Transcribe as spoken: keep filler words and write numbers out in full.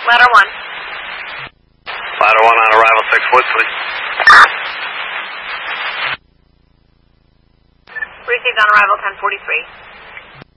Ladder one. Ladder one on arrival, six Woodsley. Received on arrival, ten forty-three.